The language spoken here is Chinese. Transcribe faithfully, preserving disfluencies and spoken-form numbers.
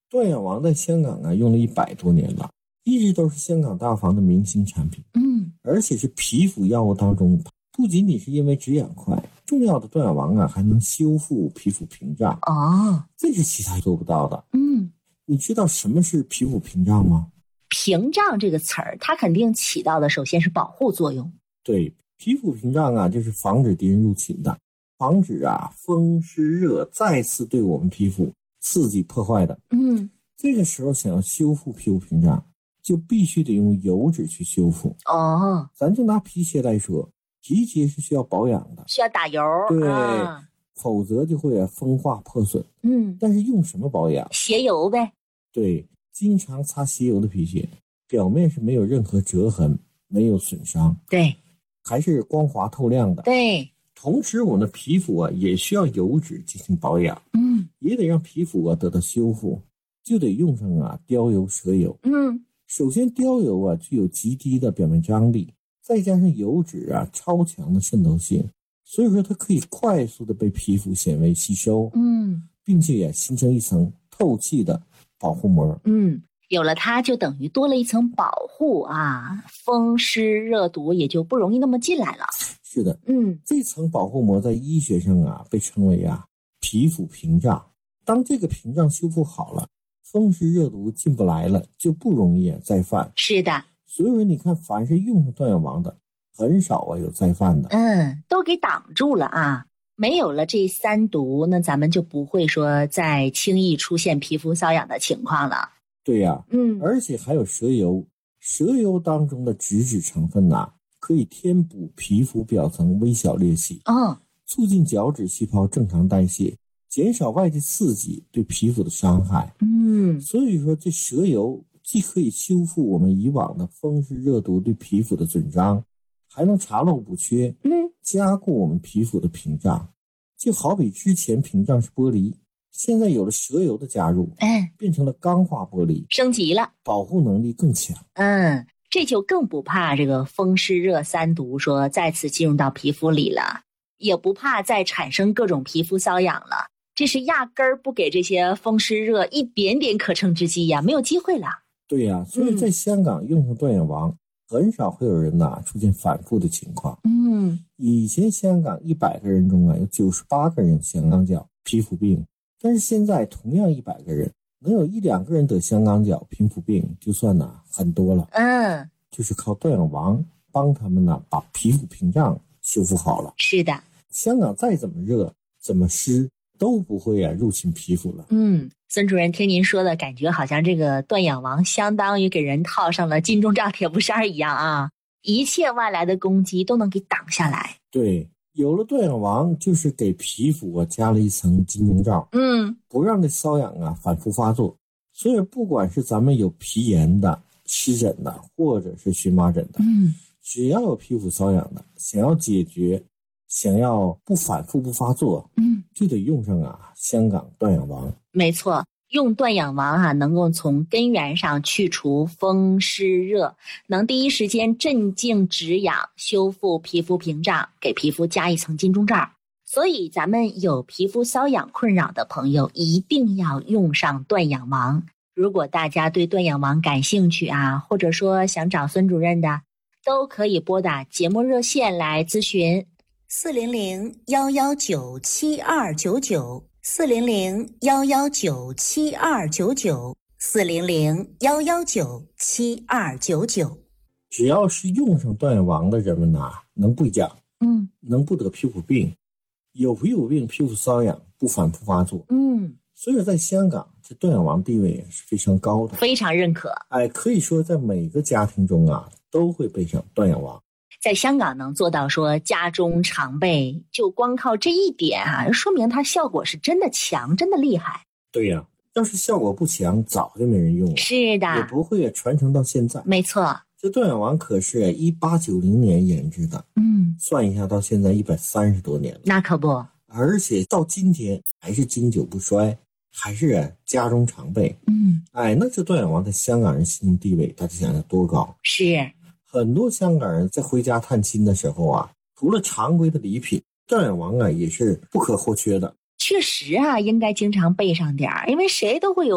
断氧王在香港啊用了一百多年了，一直都是香港大房的明星产品。 嗯， 而且是皮肤药物当中，不仅仅是因为止痒快，重要的断氧王啊还能修复皮肤屏障。 哦， 这是其他做不到的。 嗯， 你知道什么是皮肤屏障吗？ 屏障这个词儿，它肯定起到的首先是保护作用。 对，皮肤屏障啊，就是防止敌人入侵的，防止啊风湿热再次对我们皮肤刺激破坏的。 嗯， 这个时候想要修复皮肤屏障，就必须得用油脂去修复。 哦， 咱就拿皮鞋来说，皮鞋是需要保养的， 需要打油。 对， 啊、 否则就会风化破损。 嗯， 但是用什么保养？ 鞋油呗。 对，经常擦鞋油的皮鞋，表面是没有任何折痕，没有损伤， 对， 还是光滑透亮的。 对， 同时我们的皮肤啊也需要油脂进行保养， 嗯， 也得让皮肤啊得到修复，就得用上啊貂油、蛇油。 嗯， 首先貂油啊具有极低的表面张力，再加上油脂啊超强的渗透性，所以说它可以快速的被皮肤纤维吸收， 嗯， 并且也形成一层透气的保护膜。 嗯，有了它就等于多了一层保护啊，风湿热毒也就不容易那么进来了。 是的， 嗯， 这层保护膜在医学上啊被称为啊皮肤屏障。当这个屏障修复好了，风湿热毒进不来了，就不容易啊再犯。 是的， 所以说你看，凡是用上断氧王的，很少啊有再犯的。 嗯，都给挡住了啊。没有了这三毒，那咱们就不会说再轻易出现皮肤瘙痒的情况了。 对呀、啊， 嗯， 而且还有蛇油，蛇油当中的脂质成分呐、啊，可以填补皮肤表层微小裂隙， 哦， 促进角质细胞正常代谢，减少外界刺激对皮肤的伤害。 嗯， 所以说这蛇油既可以修复我们以往的风湿热毒对皮肤的损伤，还能查漏补缺， 嗯， 加固我们皮肤的屏障。就好比之前屏障是玻璃，现在有了蛇油的加入， 哎， 变成了钢化玻璃， 升级了， 保护能力更强。 嗯，这就更不怕这个风湿热三毒说再次进入到皮肤里了，也不怕再产生各种皮肤瘙痒了。这是压根儿不给这些风湿热一点点可乘之机呀，没有机会了。 对呀、啊，所以在香港用上断氧王，嗯、很少会有人呐、啊、出现反复的情况。 嗯， 以前香港一百个人中啊，有九十八个人有香港脚皮肤病，但是现在同样一百个人，能有一两个人得香港脚皮肤病，就算呐、啊、很多了。 嗯， 就是靠断氧王帮他们呢把皮肤屏障修复好了。 是的， 香港再怎么热怎么湿都不会啊入侵皮肤了。 嗯，孙主任听您说的感觉好像这个断氧王相当于给人套上了金钟罩铁布衫一样啊，一切外来的攻击都能给挡下来。 对，有了断氧王就是给皮肤啊加了一层金钟罩， 嗯， 不让这瘙痒啊反复发作。所以不管是咱们有皮炎的、湿疹的或者是荨麻疹的， 嗯， 只要有皮肤瘙痒的，想要解决，想要不反复不发作， 嗯， 就得用上啊香港断氧王。 没错，用断氧王啊，能够从根源上去除风湿热，能第一时间镇静止痒，修复皮肤屏障，给皮肤加一层金钟罩。所以咱们有皮肤瘙痒困扰的朋友，一定要用上断氧王。如果大家对断氧王感兴趣啊，或者说想找孙主任的，都可以拨打节目热线来咨询。四零零幺幺九七二九九，四零零幺幺九七二九九，四零零幺幺九七二九九。 只要是用上断氧王的人们呐、啊，能不痒， 嗯， 能不得皮肤病，有皮肤病、皮肤瘙痒不反复发作， 嗯， 所以在香港，这断氧王地位也是非常高的， 非常认可。 哎，可以说在每个家庭中啊，都会备上断氧王。 在香港能做到说家中常备，就光靠这一点啊，说明它效果是真的强，真的厉害。 对呀、啊，要是效果不强，早就没人用了。 是的， 也不会传承到现在。 没错， 这断氧王可是一八九零年研制的， 嗯， 算一下到现在一百三十多年了。 那可不， 而且到今天还是经久不衰，还是家中常备。 嗯， 哎，那这断氧王在香港人心中地位，大家想想多高？ 是。 很多香港人在回家探亲的时候啊，除了常规的礼品，断氧王啊也是不可或缺的。 确实啊，应该经常备上点儿，因为谁都会有